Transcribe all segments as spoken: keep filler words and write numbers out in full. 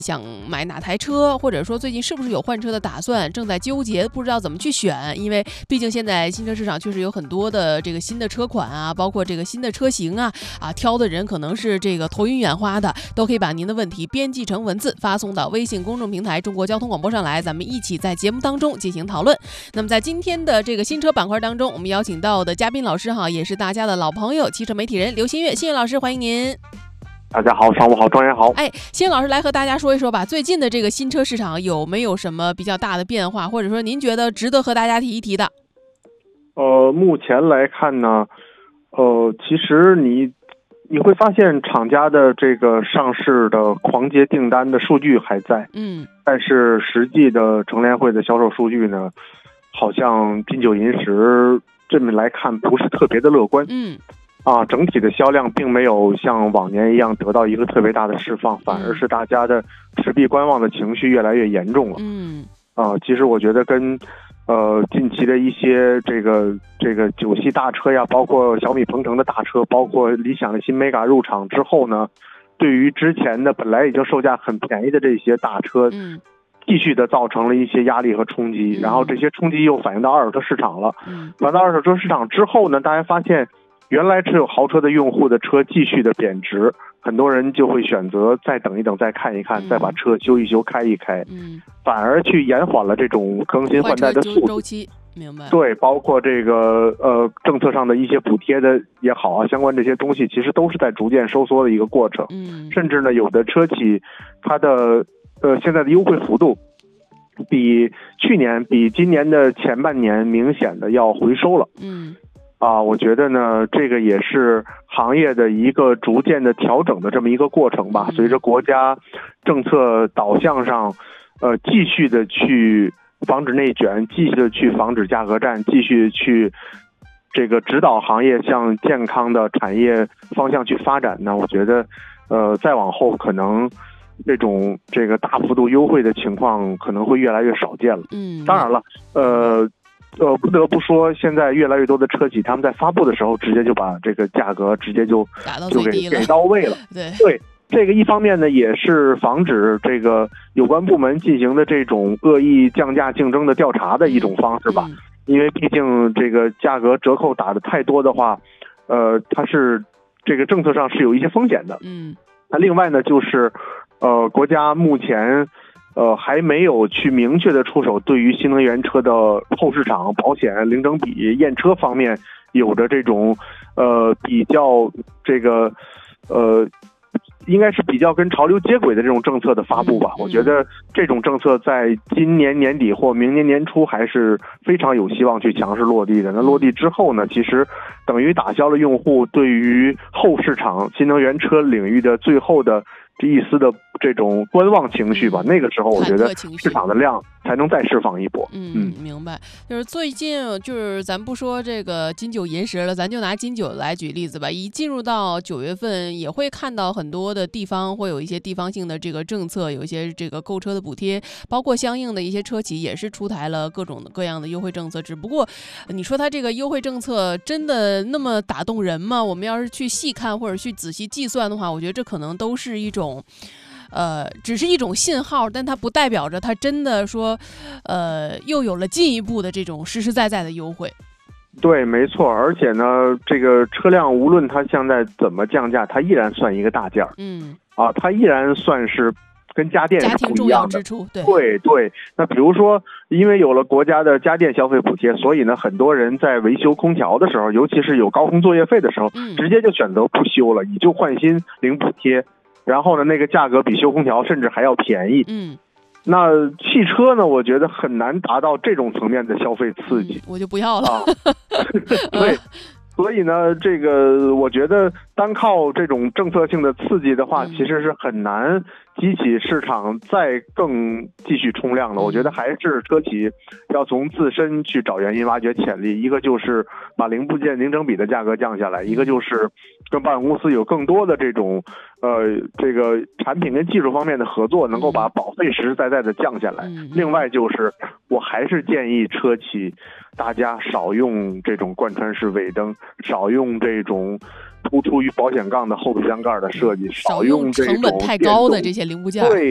想买哪台车，或者说最近是不是有换车的打算，正在纠结不知道怎么去选，因为毕竟现在新车市场确实有很多的这个新的车款啊，包括这个新的车型啊啊，挑的人可能是这个头晕眼花的，都可以把您的问题编辑成文字发送到微信公众平台中国交通广播上来，咱们一起在节目当中进行讨论。那么在今天的这个新车板块当中，我们邀请到的嘉宾老师哈，也是大家的老朋友，汽车媒体人刘新月，新月老师欢迎您。 大家好，上午好，庄园好。 哎，新月老师来和大家说一说吧，最近的这个新车市场有没有什么比较大的变化，或者说您觉得值得和大家提一提的？ 呃，目前来看呢，呃，其实你你会发现厂家的这个上市的狂接订单的数据还在， 嗯， 但是实际的乘联会的销售数据呢，好像金九银十这么来看不是特别的乐观， 嗯。 啊，整体的销量并没有像往年一样得到一个特别大的释放，反而是大家的持币观望的情绪越来越严重了。 嗯， 啊，其实我觉得跟呃近期的一些这个这个九系大车呀，包括小米鹏程的大车，包括理想的新 Mega 入场之后呢，对于之前的本来已经售价很便宜的这些大车， 嗯， 继续的造成了一些压力和冲击，然后这些冲击又反映到二手车市场了。 嗯， 反映到二手车市场之后呢，大家发现原来持有豪车的用户的车继续的贬值，很多人就会选择再等一等，再看一看， 嗯、 再把车修一修，开一开， 嗯， 反而去延缓了这种更新换代的速度。 周期，明白？ 对，包括这个呃政策上的一些补贴的也好啊，相关这些东西其实都是在逐渐收缩的一个过程。 嗯， 甚至呢，有的车企它的呃现在的优惠幅度比去年、比今年的前半年明显的要回收了。 嗯。 啊，我觉得呢，这个也是行业的一个逐渐的调整的这么一个过程吧。随着国家政策导向上，呃，继续的去防止内卷，继续的去防止价格战，继续去这个指导行业向健康的产业方向去发展呢，我觉得，呃，再往后可能这种这个大幅度优惠的情况可能会越来越少见了。 嗯， 当然了，呃。呃，不得不说，现在越来越多的车企，他们在发布的时候，直接就把这个价格直接就打到就给给到位了。 对对，这个一方面呢，也是防止这个有关部门进行的这种恶意降价竞争的调查的一种方式吧。 嗯嗯、 因为毕竟这个价格折扣打的太多的话，呃，它是这个政策上是有一些风险的。 嗯， 那另外呢，就是呃，国家目前。呃，还没有去明确的出手，对于新能源车的后市场、保险、零整比、验车方面，有着这种呃比较这个呃，应该是比较跟潮流接轨的这种政策的发布吧。 嗯、 我觉得这种政策在今年年底或明年年初还是非常有希望去强势落地的。那落地之后呢，其实等于打消了用户对于后市场新能源车领域的最后的这一丝的这种观望情绪吧，那个时候我觉得市场的量才能再释放一波。 嗯，嗯明白。就是最近，就是咱不说这个金九银十了，咱就拿金九来举例子吧。一进入到九月份，也会看到很多的地方会有一些地方性的这个政策，有一些这个购车的补贴，包括相应的一些车企也是出台了各种各样的优惠政策。只不过，你说它这个优惠政策真的那么打动人吗？我们要是去细看或者去仔细计算的话，我觉得这可能都是一种。呃，只是一种信号，但它不代表着它真的说，呃，又有了进一步的这种实实在在的优惠。 对，没错，而且呢，这个车辆无论它现在怎么降价，它依然算一个大件儿。 嗯， 啊，它依然算是跟家电是不一样的。 家庭重要支出，对对对。那比如说，因为有了国家的家电消费补贴，所以呢，很多人在维修空调的时候，尤其是有高峰作业费的时候， 嗯、 直接就选择不修了，以旧换新零补贴。然后呢，那个价格比修空调甚至还要便宜。 嗯， 那汽车呢，我觉得很难达到这种层面的消费刺激。 嗯、我就不要了。 啊、对，所以呢，这个我觉得单靠这种政策性的刺激的话， 嗯、 其实是很难激起市场再更继续冲量的。我觉得还是车企要从自身去找原因，挖掘潜力。一个就是把零部件零整比的价格降下来，一个就是跟保险公司有更多的这种呃这个产品跟技术方面的合作，能够把保费实实在在的降下来。 嗯、 另外就是我还是建议车企大家少用这种贯穿式尾灯，少用这种突出于保险杠的后备箱盖的设计， 少用这种成本太高的这些零部件。 对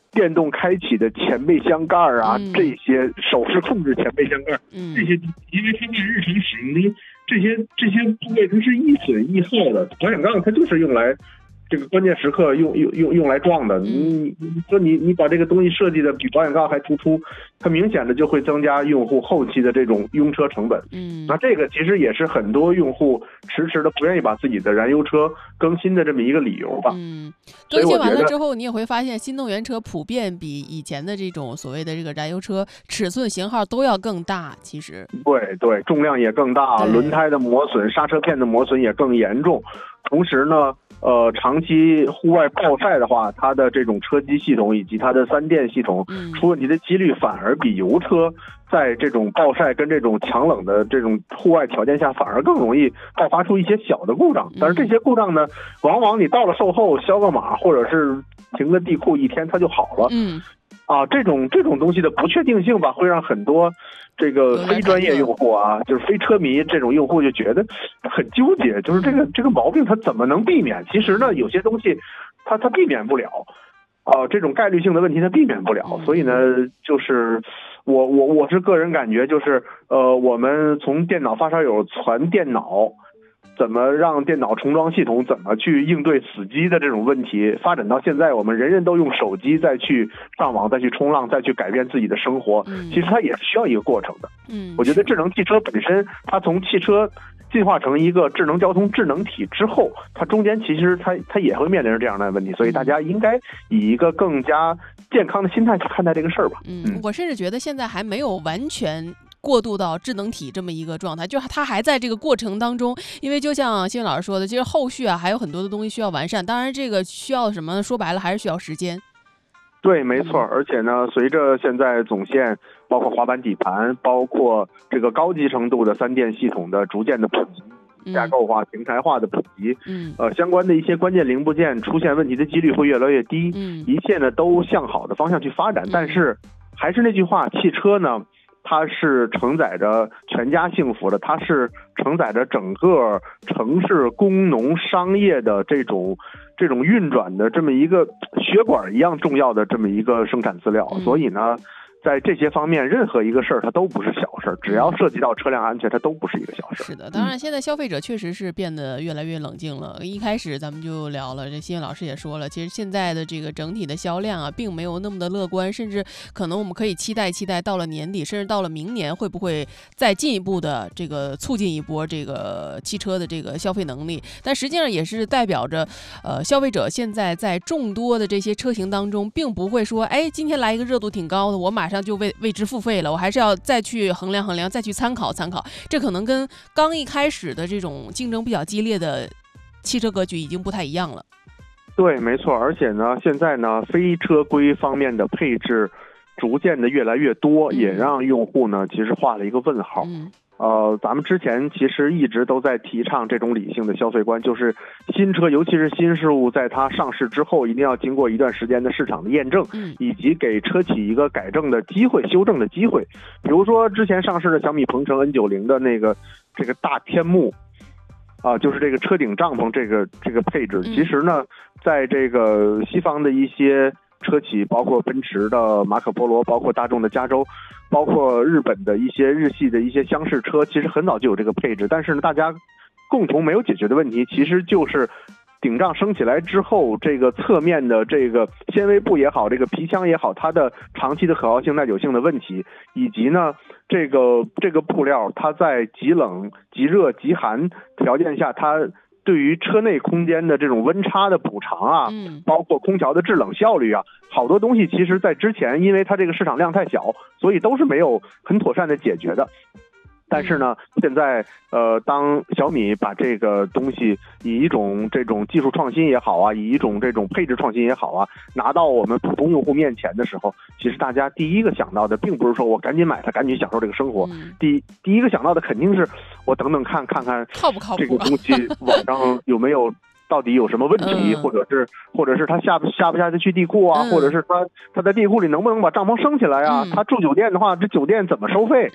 电动开启的前备箱盖啊， 嗯、 这些手势控制前备箱盖， 嗯、 这些，因为它在日常使用中，这些这些部位它是易损易耗的，保险杠它就是用来这个关键时刻用用用用来撞的。你你说你你把这个东西设计的比保险杠还突出，它明显的就会增加用户后期的这种用车成本。 嗯， 那这个其实也是很多用户迟迟的不愿意把自己的燃油车更新的这么一个理由吧。 嗯，更新完了之后，你也会发现新能源车普遍比以前的这种所谓的这个燃油车尺寸型号都要更大。其实， 对对，重量也更大，轮胎的磨损、刹车片的磨损也更严重。同时呢，呃，长期户外暴晒的话，它的这种车机系统以及它的三电系统出问题的几率反而比油车在这种暴晒跟这种强冷的这种户外条件下，反而更容易爆发出一些小的故障。但是这些故障呢，往往你到了售后消个码或者是停个地库一天它就好了。 嗯。 啊，这种这种东西的不确定性吧，会让很多这个非专业用户啊，就是非车迷这种用户就觉得很纠结，就是这个这个毛病它怎么能避免？其实呢，有些东西它它避免不了，啊，这种概率性的问题它避免不了，所以呢，就是我我我是个人感觉，就是呃，我们从电脑发烧友传电脑。怎么让电脑重装系统，怎么去应对死机的这种问题，发展到现在我们人人都用手机再去上网，再去冲浪，再去改变自己的生活，其实它也是需要一个过程的。 嗯， 我觉得智能汽车本身它从汽车进化成一个智能交通智能体之后，它中间其实它它也会面临着这样的问题，所以大家应该以一个更加健康的心态去看待这个事儿吧。 嗯，我甚至觉得现在还没有完全过渡到智能体这么一个状态，就是它还在这个过程当中。因为就像新老师说的，其实后续啊还有很多的东西需要完善，当然这个需要什么，说白了还是需要时间。 对，没错。而且呢，随着现在总线包括滑板底盘，包括这个高级程度的三电系统的逐渐的普及，架构化、平台化的普及， 嗯， 呃，相关的一些关键零部件出现问题的几率会越来越低， 嗯， 一切呢都向好的方向去发展。但是还是那句话，汽车呢，它是承载着全家幸福的，它是承载着整个城市工农商业的这种这种运转的这么一个血管一样重要的这么一个生产资料，所以呢，在这些方面，任何一个事儿它都不是小事儿，只要涉及到车辆安全，它都不是一个小事儿。 是的，当然现在消费者确实是变得越来越冷静了。一开始咱们就聊了，这新闻老师也说了，其实现在的这个整体的销量啊，并没有那么的乐观，甚至可能我们可以期待期待到了年底，甚至到了明年，会不会再进一步的这个促进一波这个汽车的这个消费能力？但实际上也是代表着，呃，消费者现在在众多的这些车型当中，并不会说，哎，今天来一个热度挺高的，我马上就为为之付费了，我还是要再去衡量衡量，再去参考参考。这可能跟刚一开始的这种竞争比较激烈的汽车格局已经不太一样了。 对，没错。而且呢，现在呢，非车规方面的配置逐渐的越来越多，嗯、也让用户呢其实画了一个问号。 嗯呃，咱们之前其实一直都在提倡这种理性的消费观，就是新车，尤其是新事物，在它上市之后，一定要经过一段时间的市场的验证，以及给车企一个改正的机会、修正的机会。比如说之前上市的小米鹏程 N 九十 的那个这个大天幕，啊、呃，就是这个车顶帐篷这个这个配置，其实呢，在这个西方的一些车企，包括奔驰的马可波罗，包括大众的加州，包括日本的一些日系的一些厢式车，其实很早就有这个配置，但是呢，大家共同没有解决的问题，其实就是顶帐升起来之后，这个侧面的这个纤维布也好，这个皮箱也好，它的长期的可靠性、耐久性的问题，以及呢，这个这个布料它在极冷、极热、极寒条件下，它对于车内空间的这种温差的补偿啊， 嗯， 包括空调的制冷效率啊，好多东西其实在之前，因为它这个市场量太小，所以都是没有很妥善的解决的。但是呢，现在呃，当小米把这个东西以一种这种技术创新也好啊，以一种这种配置创新也好啊，拿到我们普通用户面前的时候，其实大家第一个想到的，并不是说我赶紧买它，赶紧享受这个生活。 嗯、 第第一个想到的肯定是我等等看看看靠不靠谱、啊、 这个东西网上有没有。到底有什么问题， 嗯、 或者是或者是他下不下不下得去地库啊， 嗯、 或者是他他在地库里能不能把帐篷升起来啊？ 嗯、 他住酒店的话，这酒店怎么收费？ 嗯，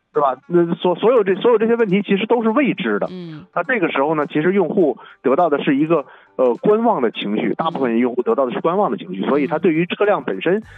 是吧？那所所有这所有这些问题其实都是未知的。 嗯， 那这个时候呢，其实用户得到的是一个呃观望的情绪，大部分用户得到的是观望的情绪，所以他对于车辆本身